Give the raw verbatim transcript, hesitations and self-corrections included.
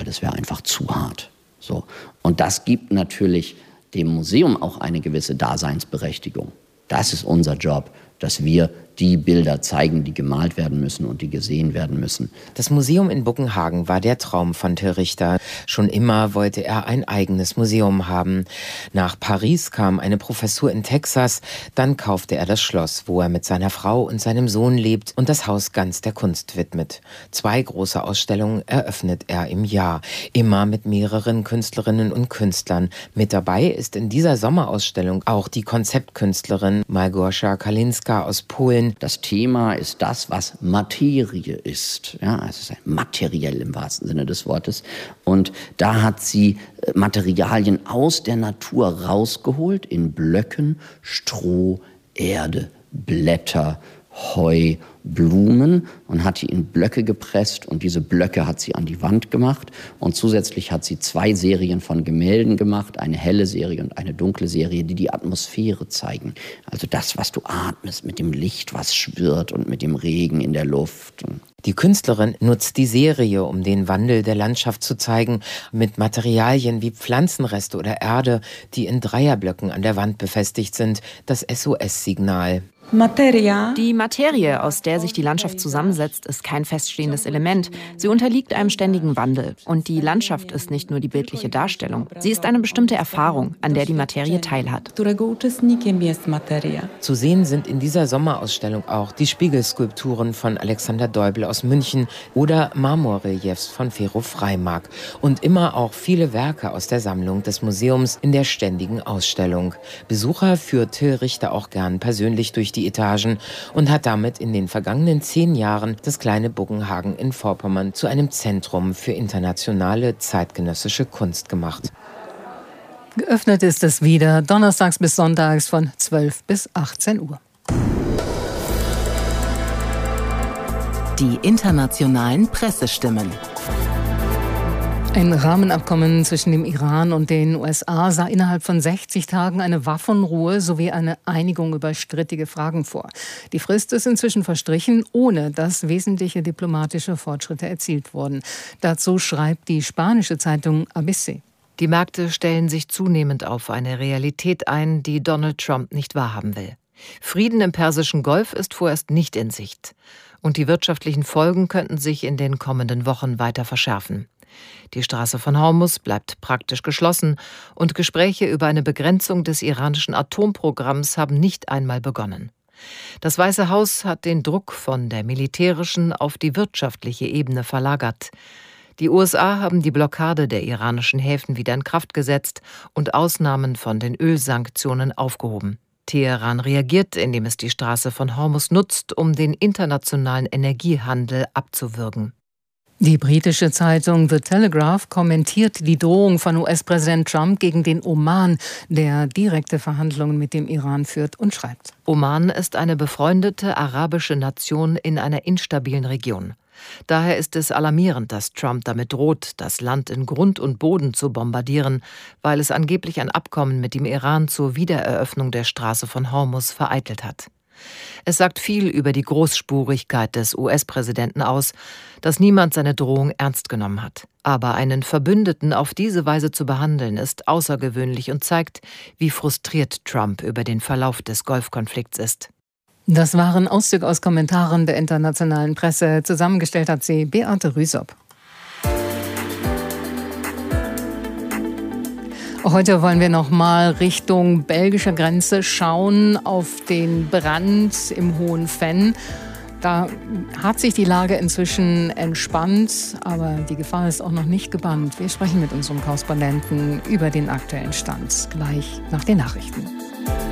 das wäre einfach zu hart. So. Und das gibt natürlich dem Museum auch eine gewisse Daseinsberechtigung. Das ist unser Job, dass wir die Bilder zeigen, die gemalt werden müssen und die gesehen werden müssen. Das Museum in Buggenhagen war der Traum von Till Richter. Schon immer wollte er ein eigenes Museum haben. Nach Paris kam eine Professur in Texas. Dann kaufte er das Schloss, wo er mit seiner Frau und seinem Sohn lebt und das Haus ganz der Kunst widmet. Zwei große Ausstellungen eröffnet er im Jahr. Immer mit mehreren Künstlerinnen und Künstlern. Mit dabei ist in dieser Sommerausstellung auch die Konzeptkünstlerin Małgorzata Kalinska aus Polen. Das Thema ist das, was Materie ist. Ja, es ist materiell im wahrsten Sinne des Wortes. Und da hat sie Materialien aus der Natur rausgeholt in Blöcken, Stroh, Erde, Blätter, Heu, Blumen und hat die in Blöcke gepresst und diese Blöcke hat sie an die Wand gemacht und zusätzlich hat sie zwei Serien von Gemälden gemacht, eine helle Serie und eine dunkle Serie, die die Atmosphäre zeigen. Also das, was du atmest mit dem Licht, was schwirrt und mit dem Regen in der Luft. Die Künstlerin nutzt die Serie, um den Wandel der Landschaft zu zeigen, mit Materialien wie Pflanzenreste oder Erde, die in Dreierblöcken an der Wand befestigt sind, das S O S-Signal. Die Materie, aus der sich die Landschaft zusammensetzt, ist kein feststehendes Element. Sie unterliegt einem ständigen Wandel. Und die Landschaft ist nicht nur die bildliche Darstellung. Sie ist eine bestimmte Erfahrung, an der die Materie teilhat. Zu sehen sind in dieser Sommerausstellung auch die Spiegelskulpturen von Alexander Deubel aus München oder Marmorreliefs von Vero Freimark. Und immer auch viele Werke aus der Sammlung des Museums in der ständigen Ausstellung. Besucher führt Till Richter auch gern persönlich durch die die Etagen und hat damit in den vergangenen zehn Jahren das kleine Buggenhagen in Vorpommern zu einem Zentrum für internationale zeitgenössische Kunst gemacht. Geöffnet ist es wieder donnerstags bis sonntags von zwölf bis achtzehn Uhr. Die internationalen Pressestimmen. Ein Rahmenabkommen zwischen dem Iran und den U S A sah innerhalb von sechzig Tagen eine Waffenruhe sowie eine Einigung über strittige Fragen vor. Die Frist ist inzwischen verstrichen, ohne dass wesentliche diplomatische Fortschritte erzielt wurden. Dazu schreibt die spanische Zeitung A B C. Die Märkte stellen sich zunehmend auf eine Realität ein, die Donald Trump nicht wahrhaben will. Frieden im Persischen Golf ist vorerst nicht in Sicht. Und die wirtschaftlichen Folgen könnten sich in den kommenden Wochen weiter verschärfen. Die Straße von Hormuz bleibt praktisch geschlossen und Gespräche über eine Begrenzung des iranischen Atomprogramms haben nicht einmal begonnen. Das Weiße Haus hat den Druck von der militärischen auf die wirtschaftliche Ebene verlagert. Die U S A haben die Blockade der iranischen Häfen wieder in Kraft gesetzt und Ausnahmen von den Ölsanktionen aufgehoben. Teheran reagiert, indem es die Straße von Hormuz nutzt, um den internationalen Energiehandel abzuwürgen. Die britische Zeitung The Telegraph kommentiert die Drohung von U S-Präsident Trump gegen den Oman, der direkte Verhandlungen mit dem Iran führt, und schreibt: Oman ist eine befreundete arabische Nation in einer instabilen Region. Daher ist es alarmierend, dass Trump damit droht, das Land in Grund und Boden zu bombardieren, weil es angeblich ein Abkommen mit dem Iran zur Wiedereröffnung der Straße von Hormuz vereitelt hat. Es sagt viel über die Großspurigkeit des U S-Präsidenten aus, dass niemand seine Drohung ernst genommen hat. Aber einen Verbündeten auf diese Weise zu behandeln, ist außergewöhnlich und zeigt, wie frustriert Trump über den Verlauf des Golfkonflikts ist. Das waren Auszüge aus Kommentaren der internationalen Presse. Zusammengestellt hat sie Beate Rüsop. Heute wollen wir noch mal Richtung belgischer Grenze schauen, auf den Brand im Hohen Venn. Da hat sich die Lage inzwischen entspannt, aber die Gefahr ist auch noch nicht gebannt. Wir sprechen mit unserem Korrespondenten über den aktuellen Stand gleich nach den Nachrichten.